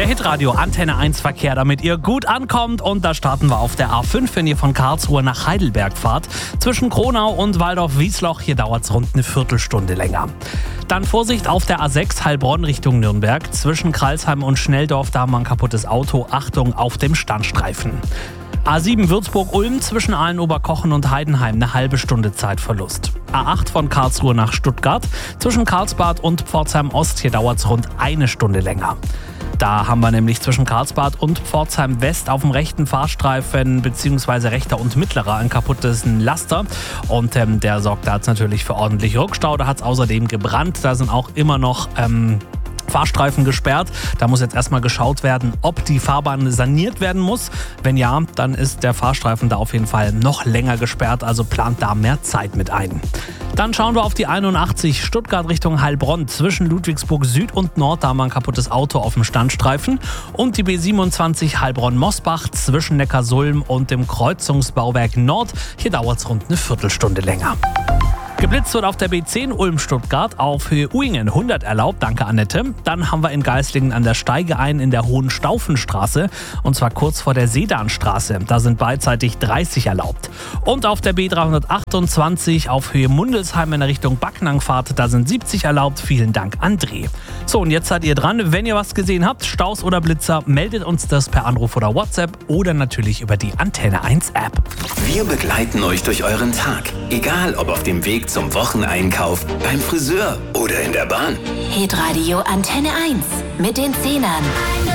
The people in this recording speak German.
Der Hitradio Antenne 1 Verkehr, damit ihr gut ankommt. Und da starten wir auf der A5, wenn ihr von Karlsruhe nach Heidelberg fahrt. Zwischen Kronau und Waldorf-Wiesloch, hier dauert es rund eine Viertelstunde länger. Dann Vorsicht auf der A6 Heilbronn Richtung Nürnberg. Zwischen Kralsheim und Schnelldorf, da haben wir ein kaputtes Auto. Achtung auf dem Standstreifen. A7 Würzburg-Ulm zwischen Aalen-Oberkochen und Heidenheim, eine halbe Stunde Zeitverlust. A8 von Karlsruhe nach Stuttgart, zwischen Karlsbad und Pforzheim-Ost, hier dauert es rund eine Stunde länger. Da haben wir nämlich zwischen Karlsbad und Pforzheim West auf dem rechten Fahrstreifen bzw. rechter und mittlerer ein kaputtes Laster. Und der sorgt da jetzt natürlich für ordentlich Rückstau. Da hat es außerdem gebrannt. Da sind auch immer noch Fahrstreifen gesperrt. Da muss jetzt erstmal geschaut werden, ob die Fahrbahn saniert werden muss. Wenn ja, dann ist der Fahrstreifen da auf jeden Fall noch länger gesperrt. Also plant da mehr Zeit mit ein. Dann schauen wir auf die 81 Stuttgart Richtung Heilbronn. Zwischen Ludwigsburg Süd und Nord, da haben wir ein kaputtes Auto auf dem Standstreifen. Und die B27 Heilbronn-Mosbach zwischen Neckarsulm und dem Kreuzungsbauwerk Nord. Hier dauert es rund eine Viertelstunde länger. Geblitzt wird auf der B10 Ulm-Stuttgart auf Höhe Uingen 100 erlaubt, danke Annette. Dann haben wir in Geislingen an der Steige ein in der Hohenstaufenstraße und zwar kurz vor der Sedanstraße. Da sind beidseitig 30 erlaubt. Und auf der B328 auf Höhe Mundelsheim in der Richtung Backnangfahrt, da sind 70 erlaubt. Vielen Dank, André. So, und jetzt seid ihr dran. Wenn ihr was gesehen habt, Staus oder Blitzer, meldet uns das per Anruf oder WhatsApp oder natürlich über die Antenne 1 App. Wir begleiten euch durch euren Tag, egal ob auf dem Weg zum Wocheneinkauf, beim Friseur oder in der Bahn. Hitradio Antenne 1 mit den Zehnern.